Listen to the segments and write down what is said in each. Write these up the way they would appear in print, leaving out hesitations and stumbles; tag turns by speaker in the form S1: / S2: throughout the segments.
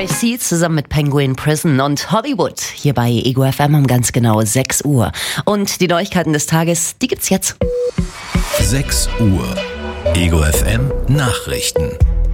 S1: IC zusammen mit Penguin Prison und Hollywood hier bei Ego FM um ganz genau 6 Uhr. Und die Neuigkeiten des Tages, die gibt's jetzt.
S2: 6 Uhr. Ego FM Nachrichten.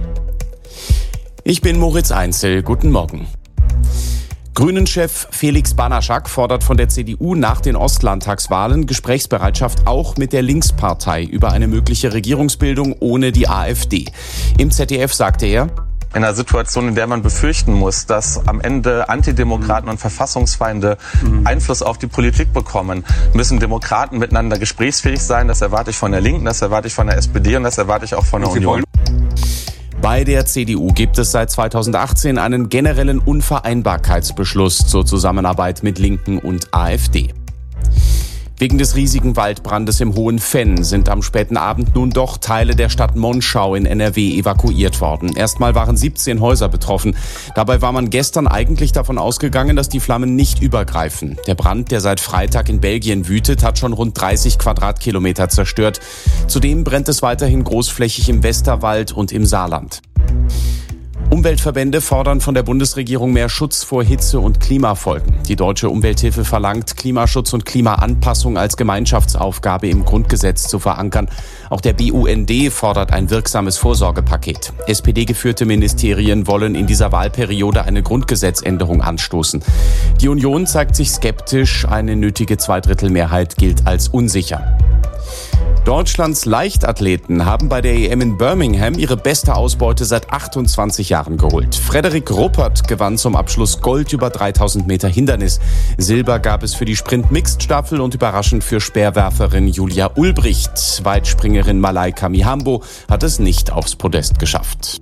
S3: Ich bin Moritz Einzel. Guten Morgen. Grünen-Chef Felix Banaschak fordert von der CDU nach den Ostlandtagswahlen Gesprächsbereitschaft auch mit der Linkspartei über eine mögliche Regierungsbildung ohne die AfD. Im ZDF sagte er:
S4: In einer Situation, in der man befürchten muss, dass am Ende Antidemokraten und Verfassungsfeinde Einfluss auf die Politik bekommen, müssen Demokraten miteinander gesprächsfähig sein. Das erwarte ich von der Linken, das erwarte ich von der SPD und das erwarte ich auch von der Union.
S3: Bei der CDU gibt es seit 2018 einen generellen Unvereinbarkeitsbeschluss zur Zusammenarbeit mit Linken und AfD. Wegen des riesigen Waldbrandes im Hohenfenn sind am späten Abend nun doch Teile der Stadt Monschau in NRW evakuiert worden. Erstmal waren 17 Häuser betroffen. Dabei war man gestern eigentlich davon ausgegangen, dass die Flammen nicht übergreifen. Der Brand, der seit Freitag in Belgien wütet, hat schon rund 30 Quadratkilometer zerstört. Zudem brennt es weiterhin großflächig im Westerwald und im Saarland. Umweltverbände fordern von der Bundesregierung mehr Schutz vor Hitze- und Klimafolgen. Die Deutsche Umwelthilfe verlangt, Klimaschutz und Klimaanpassung als Gemeinschaftsaufgabe im Grundgesetz zu verankern. Auch der BUND fordert ein wirksames Vorsorgepaket. SPD-geführte Ministerien wollen in dieser Wahlperiode eine Grundgesetzänderung anstoßen. Die Union zeigt sich skeptisch, eine nötige Zweidrittelmehrheit gilt als unsicher. Deutschlands Leichtathleten haben bei der EM in Birmingham ihre beste Ausbeute seit 28 Jahren geholt. Frederik Ruppert gewann zum Abschluss Gold über 3000 Meter Hindernis. Silber gab es für die Sprint-Mixed-Staffel und überraschend für Speerwerferin Julia Ulbricht. Weitspringerin Malaika Mihambo hat es nicht aufs Podest geschafft.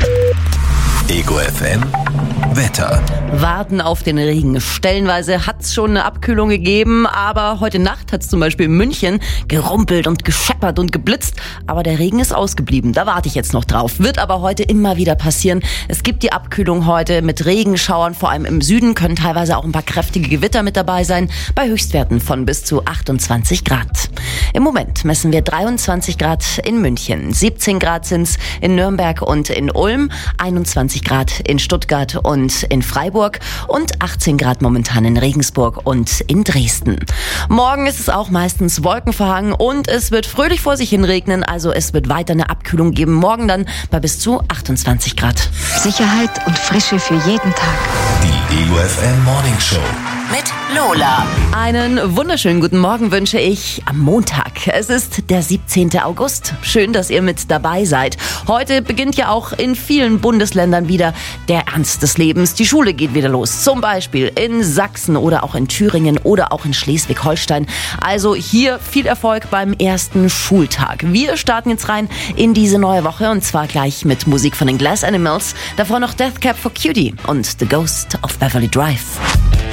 S2: Ego FM Wetter.
S1: Warten auf den Regen. Stellenweise hat's schon eine Abkühlung gegeben, aber heute Nacht hat's zum Beispiel in München gerumpelt und gescheppert und geblitzt. Aber der Regen ist ausgeblieben. Da warte ich jetzt noch drauf. Wird aber heute immer wieder passieren. Es gibt die Abkühlung heute mit Regenschauern. Vor allem im Süden können teilweise auch ein paar kräftige Gewitter mit dabei sein. Bei Höchstwerten von bis zu 28 Grad. Im Moment messen wir 23 Grad in München. 17 Grad sind's in Nürnberg und in Ulm. 21 Grad in Stuttgart und in Freiburg und 18 Grad momentan in Regensburg und in Dresden. Morgen ist es auch meistens wolkenverhangen und es wird fröhlich vor sich hin regnen, also es wird weiter eine Abkühlung geben. Morgen dann bei bis zu 28 Grad.
S5: Sicherheit und Frische für jeden Tag.
S2: Die Ego FM Morning Show.
S1: Mit Lola. Einen wunderschönen guten Morgen wünsche ich am Montag. Es ist der 17. August. Schön, dass ihr mit dabei seid. Heute beginnt ja auch in vielen Bundesländern wieder der Ernst des Lebens. Die Schule geht wieder los. Zum Beispiel in Sachsen oder auch in Thüringen oder auch in Schleswig-Holstein. Also hier viel Erfolg beim ersten Schultag. Wir starten jetzt rein in diese neue Woche und zwar gleich mit Musik von den Glass Animals. Davor noch Death Cab for Cutie und The Ghost of Beverly Drive.